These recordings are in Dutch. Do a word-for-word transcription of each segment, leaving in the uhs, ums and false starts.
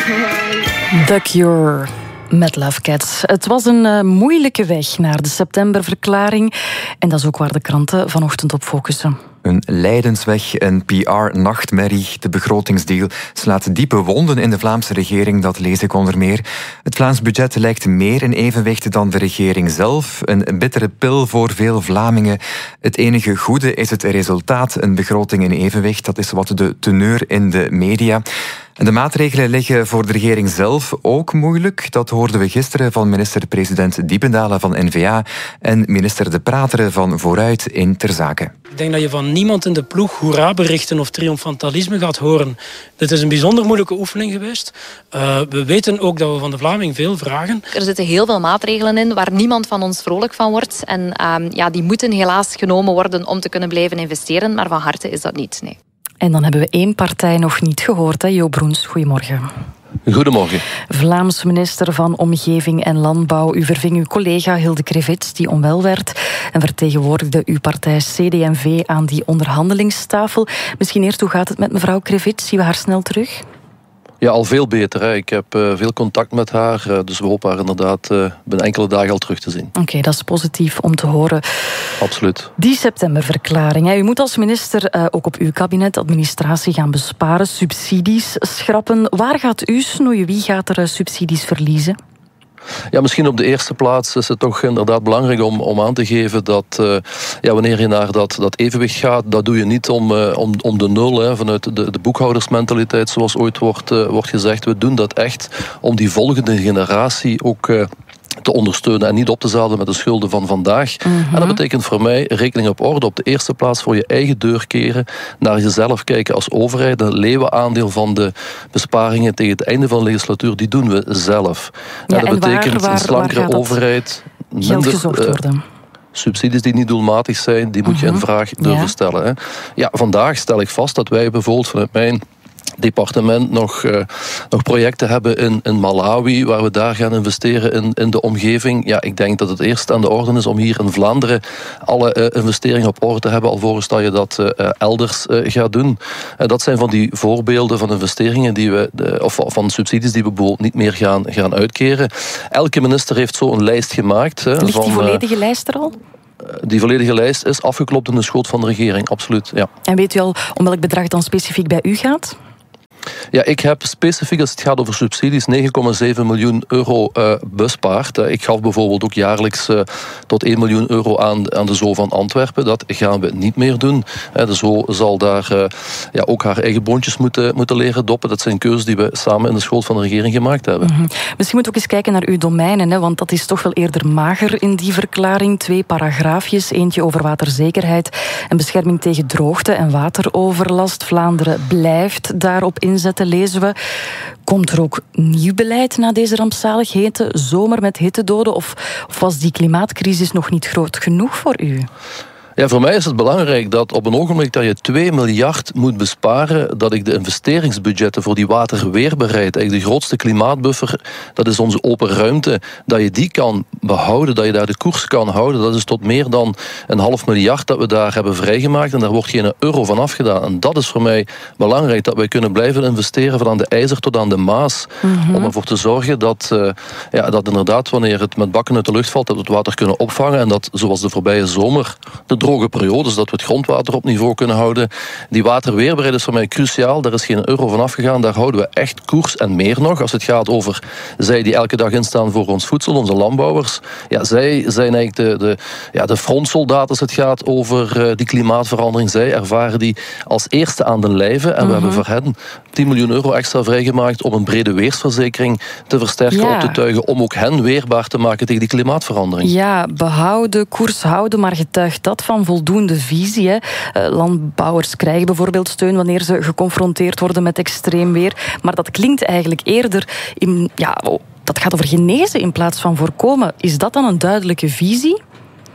The Cure met Love Cats. Het was een uh, moeilijke weg naar de septemberverklaring. En dat is ook waar de kranten vanochtend op focussen. Een lijdensweg, een P R-nachtmerrie. De begrotingsdeal slaat diepe wonden in de Vlaamse regering, dat lees ik onder meer. Het Vlaams budget lijkt meer in evenwicht dan de regering zelf. Een bittere pil voor veel Vlamingen. Het enige goede is het resultaat, een begroting in evenwicht. Dat is wat de teneur in de media. En de maatregelen liggen voor de regering zelf ook moeilijk. Dat hoorden we gisteren van minister-president Diependalen van N V A en minister De Prateren van Vooruit in Ter Zake. Ik denk dat je van niemand in de ploeg hoera-berichten of triomfantalisme gaat horen. Dit is een bijzonder moeilijke oefening geweest. Uh, we weten ook dat we van de Vlaming veel vragen. Er zitten heel veel maatregelen in waar niemand van ons vrolijk van wordt. En uh, ja, die moeten helaas genomen worden om te kunnen blijven investeren. Maar van harte is dat niet, nee. En dan hebben we één partij nog niet gehoord, hè? Jo Broens, goedemorgen. Goedemorgen. Vlaams minister van Omgeving en Landbouw. U verving uw collega Hilde Krevits, die onwel werd, en vertegenwoordigde uw partij C D en V aan die onderhandelingstafel. Misschien eerst, hoe gaat het met mevrouw Krevits? Zien we haar snel terug? Ja, al veel beter. Hè. Ik heb uh, veel contact met haar, uh, dus we hopen haar inderdaad uh, binnen enkele dagen al terug te zien. Oké, okay, dat is positief om te horen. Absoluut. Die septemberverklaring. Hè. U moet als minister uh, ook op uw kabinet administratie gaan besparen, subsidies schrappen. Waar gaat u snoeien? Wie gaat er uh, subsidies verliezen? Ja, misschien op de eerste plaats is het toch inderdaad belangrijk om, om aan te geven dat uh, ja, wanneer je naar dat, dat evenwicht gaat, dat doe je niet om, uh, om, om de nul, hè, vanuit de, de boekhoudersmentaliteit, zoals ooit wordt, uh, wordt gezegd. We doen dat echt om die volgende generatie ook Uh, te ondersteunen en niet op te zadelen met de schulden van vandaag. Mm-hmm. En dat betekent voor mij rekening op orde. Op de eerste plaats voor je eigen deur keren, naar jezelf kijken als overheid. Een leeuwenaandeel van de besparingen tegen het einde van de legislatuur, die doen we zelf. Ja, en dat en betekent waar, waar, een slankere waar overheid. Geld minder, gezocht worden. Uh, Subsidies die niet doelmatig zijn, die moet je in vraag durven ja. stellen. Hè. Ja, vandaag stel ik vast dat wij bijvoorbeeld vanuit mijn departement nog, uh, nog projecten hebben in, in Malawi, waar we daar gaan investeren in, in de omgeving. Ja, ik denk dat het eerst aan de orde is om hier in Vlaanderen alle uh, investeringen op orde te hebben, alvorens dat je dat uh, elders uh, gaat doen. Uh, dat zijn van die voorbeelden van investeringen die we, uh, of van subsidies die we bijvoorbeeld niet meer gaan, gaan uitkeren. Elke minister heeft zo een lijst gemaakt. Uh, Ligt van, die volledige uh, lijst er al? Die volledige lijst is afgeklopt in de schoot van de regering, absoluut. Ja. En weet u al om welk bedrag dan specifiek bij u gaat? Ja, ik heb specifiek als het gaat over subsidies negen komma zeven miljoen euro uh, bespaard. Uh, ik gaf bijvoorbeeld ook jaarlijks uh, tot één miljoen euro aan, aan de Zoo van Antwerpen. Dat gaan we niet meer doen. Uh, de Zoo zal daar uh, ja, ook haar eigen boontjes moeten, moeten leren doppen. Dat zijn keuzes die we samen in de schoot van de regering gemaakt hebben. Mm-hmm. Misschien moet ook eens kijken naar uw domeinen, hè, want dat is toch wel eerder mager in die verklaring. Twee paragraafjes, eentje over waterzekerheid en bescherming tegen droogte en wateroverlast. Vlaanderen blijft daarop inzetten, lezen we. Komt er ook nieuw beleid na deze rampzaligheden? Zomer met hittedoden? Of, of was die klimaatcrisis nog niet groot genoeg voor u? Ja, voor mij is het belangrijk dat op een ogenblik dat je twee miljard moet besparen, dat ik de investeringsbudgetten voor die waterweerbaarheid, eigenlijk de grootste klimaatbuffer, dat is onze open ruimte, dat je die kan behouden, dat je daar de koers kan houden. Dat is tot meer dan een half miljard dat we daar hebben vrijgemaakt en daar wordt geen euro van afgedaan. En dat is voor mij belangrijk, dat wij kunnen blijven investeren van aan de IJzer tot aan de Maas, mm-hmm. om ervoor te zorgen dat, uh, ja, dat inderdaad wanneer het met bakken uit de lucht valt, dat we het water kunnen opvangen en dat, zoals de voorbije zomer, de droge periodes, dat we het grondwater op niveau kunnen houden. Die waterweerbaarheid is voor mij cruciaal. Daar is geen euro van afgegaan. Daar houden we echt koers en meer nog. Als het gaat over zij die elke dag instaan voor ons voedsel, onze landbouwers. Ja, zij zijn eigenlijk de, de, ja, de frontsoldaten als het gaat over uh, die klimaatverandering. Zij ervaren die als eerste aan de lijve. En mm-hmm. we hebben voor hen tien miljoen euro extra vrijgemaakt om een brede weersverzekering te versterken, ja. op te tuigen, om ook hen weerbaar te maken tegen die klimaatverandering. Ja, behouden, koers houden, maar getuigt dat van voldoende visie. Hè. Landbouwers krijgen bijvoorbeeld steun wanneer ze geconfronteerd worden met extreem weer. Maar dat klinkt eigenlijk eerder in, ja, dat gaat over genezen in plaats van voorkomen. Is dat dan een duidelijke visie?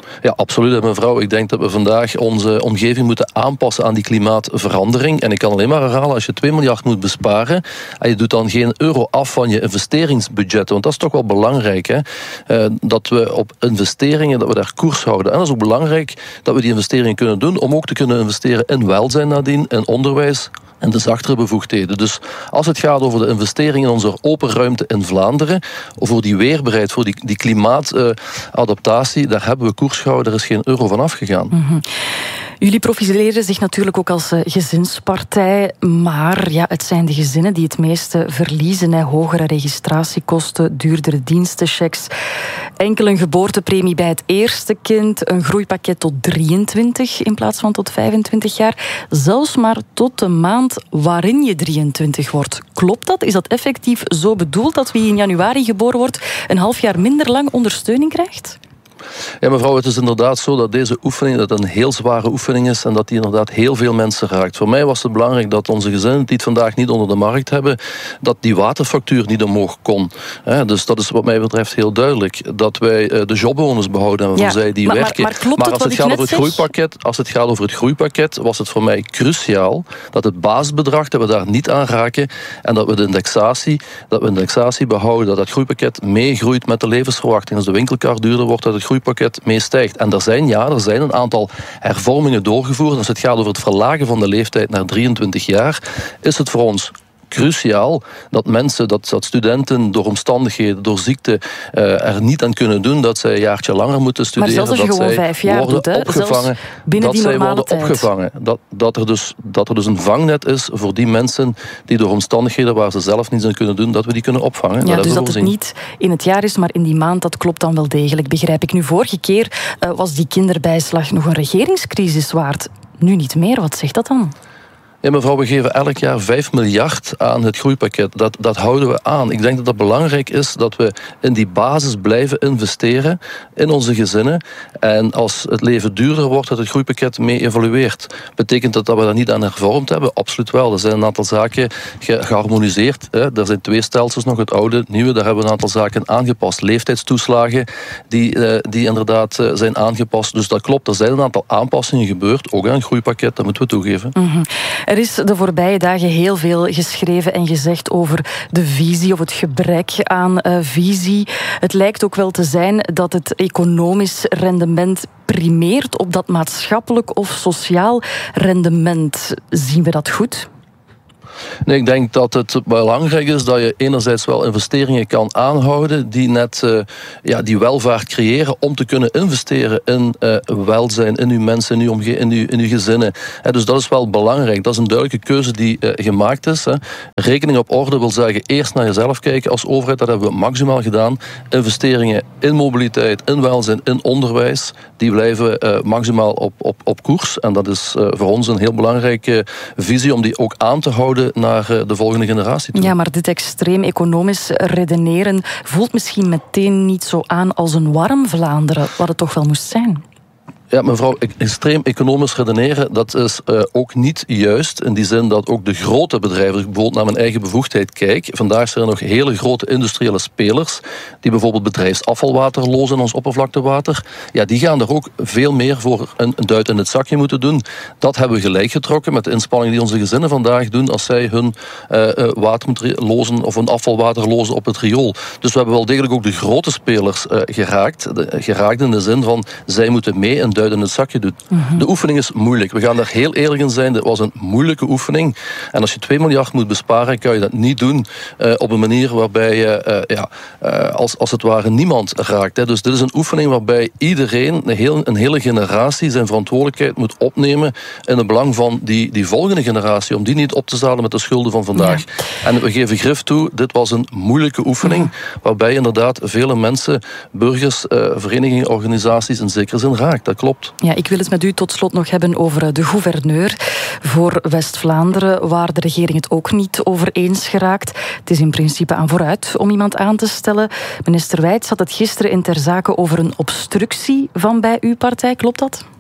Ja, absoluut, mevrouw. Ik denk dat we vandaag onze omgeving moeten aanpassen aan die klimaatverandering. En ik kan alleen maar herhalen, als je twee miljard moet besparen en je doet dan geen euro af van je investeringsbudget, want dat is toch wel belangrijk, hè? Uh, dat we op investeringen, dat we daar koers houden. En dat is ook belangrijk dat we die investeringen kunnen doen om ook te kunnen investeren in welzijn nadien, in onderwijs en de zachtere bevoegdheden. Dus als het gaat over de investeringen in onze open ruimte in Vlaanderen, voor die weerbaarheid, voor die, die klimaatadaptatie, uh, daar hebben we koers gehouden, er is geen euro van afgegaan. Mm-hmm. Jullie profileren zich natuurlijk ook als uh, gezinspartij, maar ja, het zijn de gezinnen die het meeste verliezen. Hè. Hogere registratiekosten, duurdere dienstenchecks, enkel een geboortepremie bij het eerste kind, een groeipakket tot drieëntwintig in plaats van tot vijfentwintig jaar, zelfs maar tot de maand waarin je drieëntwintig wordt. Klopt dat? Is dat effectief zo bedoeld dat wie in januari geboren wordt een half jaar minder lang ondersteuning krijgt? Ja, mevrouw, het is inderdaad zo dat deze oefening dat een heel zware oefening is en dat die inderdaad heel veel mensen raakt. Voor mij was het belangrijk dat onze gezinnen die het vandaag niet onder de markt hebben, dat die waterfactuur niet omhoog kon. Dus dat is wat mij betreft heel duidelijk. Dat wij de jobbonus behouden en waarvoor ja, zij die maar, werken. Maar, maar, klopt maar als het, gaat over het groeipakket, zeg? als het gaat over het groeipakket, was het voor mij cruciaal dat het basisbedrag, dat we daar niet aan raken en dat we de indexatie, dat we de indexatie behouden, dat het groeipakket meegroeit met de levensverwachting. Als de winkelkar duurder wordt, dat het groeipakket meestijgt. En er zijn, ja, er zijn een aantal hervormingen doorgevoerd. Als het gaat over het verlagen van de leeftijd naar drieëntwintig jaar, is het voor ons cruciaal dat mensen, dat, dat studenten door omstandigheden, door ziekte uh, er niet aan kunnen doen dat zij een jaartje langer moeten studeren. Maar zelfs als je dat gewoon zij vijf jaar worden doet, hè? opgevangen, binnen dat die zij worden tijd. opgevangen. Dat, dat, er dus, dat er dus een vangnet is voor die mensen die door omstandigheden waar ze zelf niets aan kunnen doen, dat we die kunnen opvangen. Ja, dat dus dat het niet in het jaar is, maar in die maand, dat klopt dan wel degelijk, begrijp ik. Nu, vorige keer uh, was die kinderbijslag nog een regeringscrisis waard. Nu niet meer, wat zegt dat dan? Ja, mevrouw, we geven elk jaar vijf miljard aan het groeipakket. Dat, dat houden we aan. Ik denk dat het belangrijk is dat we in die basis blijven investeren in onze gezinnen. En als het leven duurder wordt, dat het groeipakket mee evolueert. Betekent dat dat we dat niet aan hervormd hebben? Absoluut wel. Er zijn een aantal zaken ge- geharmoniseerd. Hè. Er zijn twee stelsels nog, het oude, het nieuwe. Daar hebben we een aantal zaken aangepast. Leeftijdstoeslagen die, uh, die inderdaad uh, zijn aangepast. Dus dat klopt. Er zijn een aantal aanpassingen gebeurd. Ook aan het groeipakket, dat moeten we toegeven. Mm-hmm. Er is de voorbije dagen heel veel geschreven en gezegd over de visie of het gebrek aan uh, visie. Het lijkt ook wel te zijn dat het economisch rendement primeert op dat maatschappelijk of sociaal rendement. Zien we dat goed? Nee, ik denk dat het belangrijk is dat je enerzijds wel investeringen kan aanhouden die net uh, ja, die welvaart creëren om te kunnen investeren in uh, welzijn, in uw mensen, in uw, omge- in uw, in uw gezinnen. He, dus dat is wel belangrijk. Dat is een duidelijke keuze die uh, gemaakt is. He. Rekening op orde wil zeggen eerst naar jezelf kijken als overheid. Dat hebben we maximaal gedaan. Investeringen in mobiliteit, in welzijn, in onderwijs, die blijven uh, maximaal op, op, op koers. En dat is uh, voor ons een heel belangrijke visie om die ook aan te houden naar de volgende generatie toe. Ja, maar dit extreem economisch redeneren voelt misschien meteen niet zo aan als een warm Vlaanderen, wat het toch wel moest zijn. Ja, mevrouw, extreem economisch redeneren, dat is uh, ook niet juist. In die zin dat ook de grote bedrijven, als ik bijvoorbeeld naar mijn eigen bevoegdheid kijk, vandaag zijn er nog hele grote industriële spelers, die bijvoorbeeld bedrijfsafvalwater lozen in ons oppervlaktewater. Ja, die gaan er ook veel meer voor een duit in het zakje moeten doen. Dat hebben we gelijk getrokken met de inspanningen die onze gezinnen vandaag doen als zij hun uh, water moeten lozen of hun afvalwater lozen op het riool. Dus we hebben wel degelijk ook de grote spelers uh, geraakt. De, geraakt in de zin van, zij moeten mee en duit in het zakje doet. Mm-hmm. De oefening is moeilijk. We gaan daar heel eerlijk in zijn. Dit was een moeilijke oefening. En als je twee miljard moet besparen, kan je dat niet doen uh, op een manier waarbij je uh, ja, uh, als, als het ware niemand raakt. Hè. Dus dit is een oefening waarbij iedereen, een, heel, een hele generatie, zijn verantwoordelijkheid moet opnemen in het belang van die, die volgende generatie, om die niet op te zadelen met de schulden van vandaag. Ja. En we geven grif toe, dit was een moeilijke oefening, mm. waarbij inderdaad vele mensen, burgers, uh, verenigingen, organisaties in zekere zin raakt. Dat klopt. Ja, ik wil het met u tot slot nog hebben over de gouverneur voor West-Vlaanderen, waar de regering het ook niet over eens geraakt. Het is in principe aan vooruit om iemand aan te stellen. Minister Wijts had het gisteren in ter zake over een obstructie van bij uw partij. Klopt dat?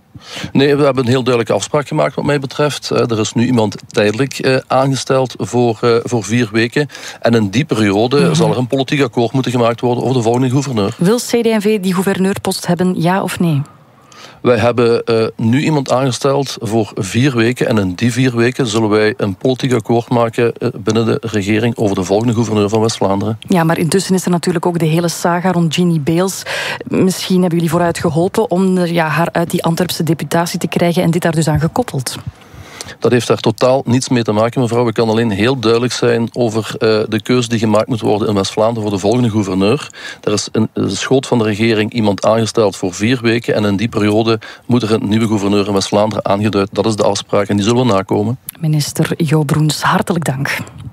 Nee, we hebben een heel duidelijke afspraak gemaakt wat mij betreft. Er is nu iemand tijdelijk aangesteld voor, voor vier weken. En in die periode mm-hmm. zal er een politiek akkoord moeten gemaakt worden over de volgende gouverneur. Wil C D en V die gouverneurpost hebben, ja of nee? Wij hebben uh, nu iemand aangesteld voor vier weken. En in die vier weken zullen wij een politiek akkoord maken uh, binnen de regering over de volgende gouverneur van West-Vlaanderen. Ja, maar intussen is er natuurlijk ook de hele saga rond Ginny Beels. Misschien hebben jullie vooruit geholpen om ja, haar uit die Antwerpse deputatie te krijgen en dit daar dus aan gekoppeld. Dat heeft daar totaal niets mee te maken, mevrouw. Ik kan alleen heel duidelijk zijn over uh, de keuze die gemaakt moet worden in West-Vlaanderen voor de volgende gouverneur. Er is in de schoot van de regering iemand aangesteld voor vier weken en in die periode moet er een nieuwe gouverneur in West-Vlaanderen aangeduid. Dat is de afspraak en die zullen we nakomen. Minister Jo Broens, hartelijk dank.